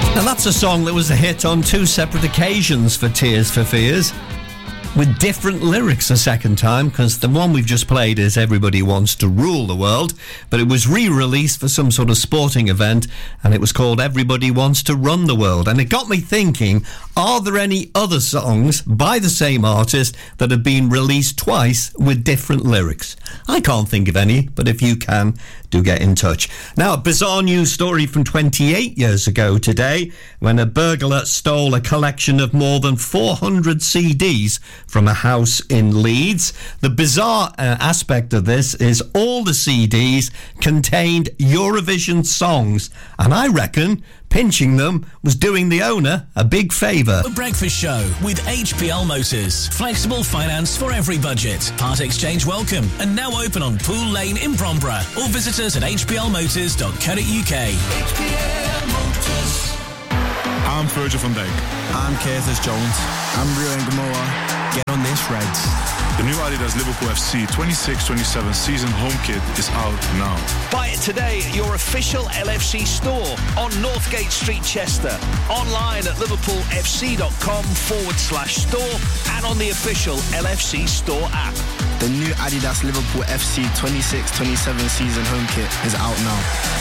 Now that's a song that was a hit on two separate occasions for Tears for Fears, with different lyrics a second time, because the one we've just played is Everybody Wants to Rule the World, but it was re-released for some sort of sporting event, and it was called Everybody Wants to Run the World. And it got me thinking, are there any other songs by the same artist that have been released twice with different lyrics? I can't think of any, but if you can, do get in touch. Now, a bizarre news story from 28 years ago today, when a burglar stole a collection of more than 400 CDs from a house in Leeds. The bizarre aspect of this is all the CDs contained Eurovision songs, and I reckon pinching them was doing the owner a big favour. The Breakfast Show with HPL Motors. Flexible finance for every budget. Part exchange welcome and now open on Pool Lane in Bromborough, or visit us at hplmotors.co.uk. HPL Motors. I'm Virgil van Dijk. I'm Curtis Jones. I'm Rio and Gamora. Get on this, Reds. The new Adidas Liverpool FC 26-27 season home kit is out now. Buy it today at your official LFC store on Northgate Street, Chester. Online at liverpoolfc.com/store and on the official LFC store app. The new Adidas Liverpool FC 26-27 season home kit is out now.